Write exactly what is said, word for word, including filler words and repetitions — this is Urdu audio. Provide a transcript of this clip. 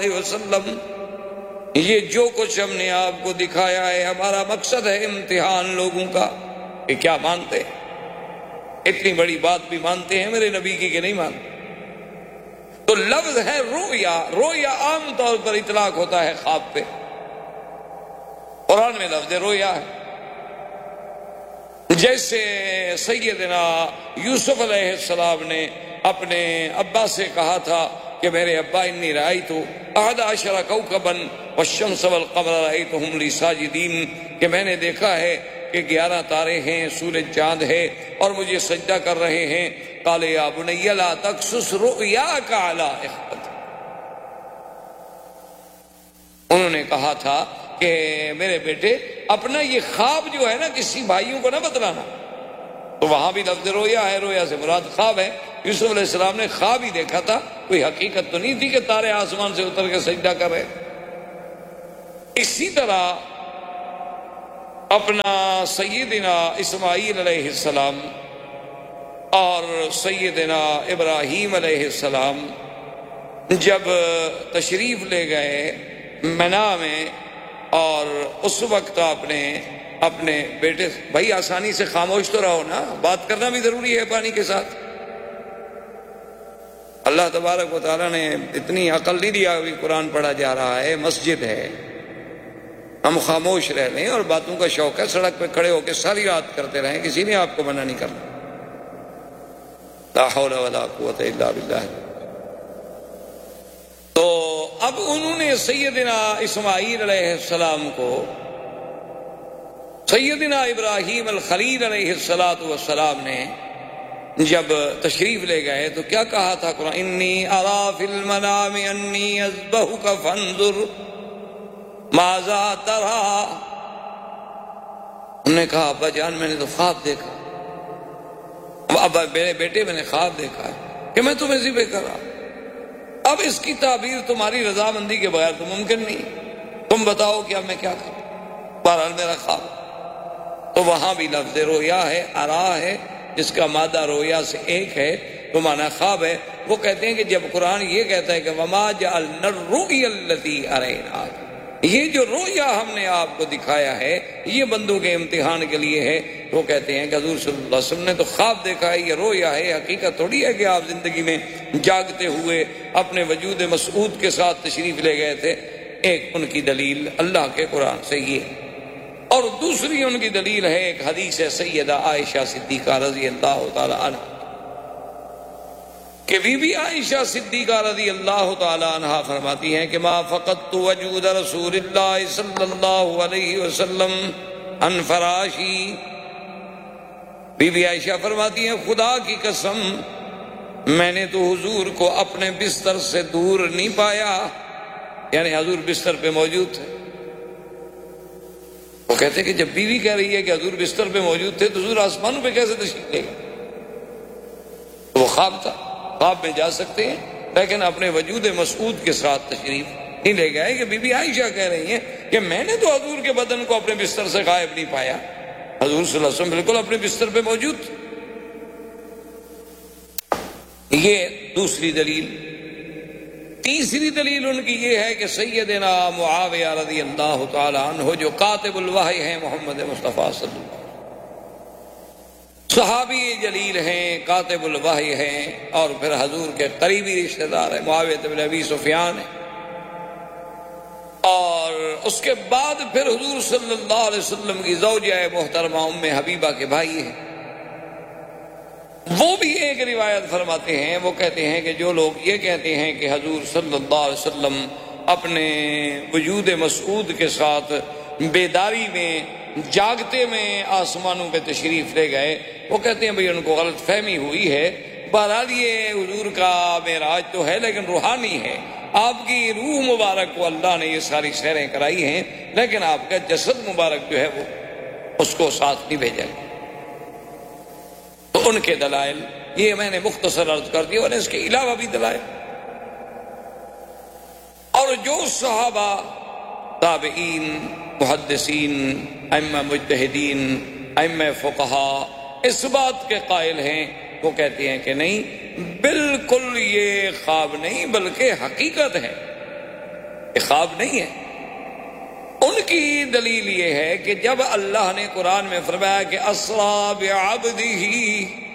علیہ وسلم یہ جو کچھ ہم نے آپ کو دکھایا ہے ہمارا مقصد ہے امتحان لوگوں کا کہ کیا مانتے ہیں، اتنی بڑی بات بھی مانتے ہیں میرے نبی کی کہ نہیں مانتے۔ تو لفظ ہے رویا، رویا عام طور پر اطلاق ہوتا ہے خواب پہ، قرآن میں لفظ رویا ہے۔ جیسے سیدنا یوسف علیہ السلام نے اپنے ابا سے کہا تھا کہ میرے ابا انی رأیت احد عشر کوكبا والشمس والقمر رأیتهم لی ساجدین، کہ میں نے دیکھا ہے کہ گیارہ تارے ہیں، سورج چاند ہے اور مجھے سجدہ کر رہے ہیں۔ قال یا بنی لا تقصص رؤیاک علی اخوتک، انہوں نے کہا تھا کہ میرے بیٹے اپنا یہ خواب جو ہے نا کسی بھائیوں کو نہ بتلانا۔ تو وہاں بھی لفظ رویا ہے، رویا سے مراد خواب ہے۔ یوسف علیہ السلام نے خواب ہی دیکھا تھا، کوئی حقیقت تو نہیں تھی کہ تارے آسمان سے اتر کے سجدہ کر رہے۔ اسی طرح اپنا سیدنا اسماعیل علیہ السلام اور سیدنا ابراہیم علیہ السلام جب تشریف لے گئے منا میں، اور اس وقت آپ نے اپنے بیٹے، بھائی آسانی سے خاموش تو رہو نا، بات کرنا بھی ضروری ہے پانی کے ساتھ۔ اللہ تبارک و تعالیٰ نے اتنی عقل نہیں دیا، ابھی قرآن پڑھا جا رہا ہے، مسجد ہے، ہم خاموش رہ لیں اور باتوں کا شوق ہے، سڑک پہ کھڑے ہو کے ساری رات کرتے رہیں، کسی نے آپ کو منع نہیں کرنا۔ لا حول ولا قوت الا باللہ۔ تو اب انہوں نے سیدنا اسماعیل علیہ السلام کو سیدنا ابراہیم الخلیل علیہ الصلاۃ والسلام نے جب تشریف لے گئے تو کیا کہا تھا قرآن؟ انی ارا فی المنام انی اذبحک فانظر ماذا ترى، انہوں نے کہا ابا جان میں نے تو خواب دیکھا، ابا میرے بیٹے میں نے خواب دیکھا ہے کہ میں تمہیں ذبح کر رہا، اب اس کی تعبیر تمہاری رضامندی کے بغیر تو ممکن نہیں، تم بتاؤ کہ اب میں کیا کروں، بہرحال میرا خواب۔ تو وہاں بھی لفظ رویا ہے، ارا ہے، جس کا مادہ رویا سے ایک ہے تو معنی خواب ہے۔ وہ کہتے ہیں کہ جب قرآن یہ کہتا ہے کہ وما جعلنا الرؤیا التي اریناک، یہ جو رویا ہم نے آپ کو دکھایا ہے یہ بندوں کے امتحان کے لیے ہے، وہ کہتے ہیں کہ حضور صلی اللہ علیہ وسلم نے تو خواب دیکھا ہے، یہ رویا ہے، حقیقت تھوڑی ہے کہ آپ زندگی میں جاگتے ہوئے اپنے وجود مسعود کے ساتھ تشریف لے گئے تھے۔ ایک ان کی دلیل اللہ کے قرآن سے یہ ہے، اور دوسری ان کی دلیل ہے ایک حدیث ہے سیدہ عائشہ صدیقہ رضی اللہ تعالی عنہ کہ بی بی عائشہ صدیقہ رضی اللہ تعالی عنہ فرماتی ہیں کہ ما فقدت وجود رسول اللہ صلی اللہ علیہ وسلم عن فراشی، بی بی عائشہ فرماتی ہیں خدا کی قسم میں نے تو حضور کو اپنے بستر سے دور نہیں پایا، یعنی حضور بستر پہ موجود تھے۔ وہ کہتے ہیں کہ جب بیوی کہہ رہی ہے کہ حضور بستر پہ موجود تھے تو حضور آسمانوں پہ کیسے تشریف لے گئے؟ وہ خواب تھا، خواب میں جا سکتے ہیں لیکن اپنے وجود مسعود کے ساتھ تشریف نہیں لے گئے کہ بی بی عائشہ کہہ رہی ہیں کہ میں نے تو حضور کے بدن کو اپنے بستر سے غائب نہیں پایا، حضور صلی اللہ علیہ وسلم بالکل اپنے بستر پہ موجود تھے۔ یہ دوسری دلیل۔ تیسری دلیل ان کی یہ ہے کہ سیدنا معاویہ رضی اللہ تعالی عنہ جو کاتب الوحی ہیں محمد مصطفیٰ صلی اللہ علیہ وسلم، صحابی جلیل ہیں، کاتب الوحی ہیں، اور پھر حضور کے قریبی رشتہ دار ہیں، معاویہ بن ابی سفیان ہیں، اور اس کے بعد پھر حضور صلی اللہ علیہ وسلم کی زوجہ محترمہ ام حبیبہ کے بھائی ہیں۔ وہ بھی ایک روایت فرماتے ہیں، وہ کہتے ہیں کہ جو لوگ یہ کہتے ہیں کہ حضور صلی اللہ علیہ وسلم اپنے وجود مسعود کے ساتھ بیداری میں جاگتے میں آسمانوں پہ تشریف لے گئے، وہ کہتے ہیں بھئی ان کو غلط فہمی ہوئی ہے، بہرحال یہ حضور کا معراج تو ہے لیکن روحانی ہے، آپ کی روح مبارک کو اللہ نے یہ ساری سیریں کرائی ہیں لیکن آپ کا جسد مبارک جو ہے وہ اس کو ساتھ نہیں بھیجا۔ تو ان کے دلائل یہ میں نے مختصر عرض کر دیا، اور اس کے علاوہ بھی دلائل، اور جو صحابہ، تابعین، محدثین، ائمہ مجتہدین، ائمہ فقہا اس بات کے قائل ہیں، وہ کہتے ہیں کہ نہیں، بالکل یہ خواب نہیں بلکہ حقیقت ہے، یہ خواب نہیں ہے. ان کی دلیل یہ ہے کہ جب اللہ نے قرآن میں فرمایا کہ اسریٰ بعبدہ